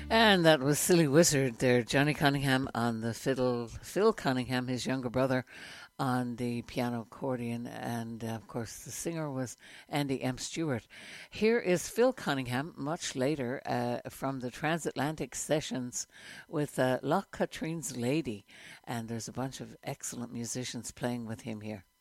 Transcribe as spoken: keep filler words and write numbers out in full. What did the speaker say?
And that was Silly Wizard there. Johnny Cunningham on the fiddle, Phil Cunningham, his younger brother, on the piano accordion, and uh, of course the singer was Andy M. Stewart. Here is Phil Cunningham much later uh, from the Transatlantic Sessions with uh, Loch Katrine's Lady, and there's a bunch of excellent musicians playing with him here.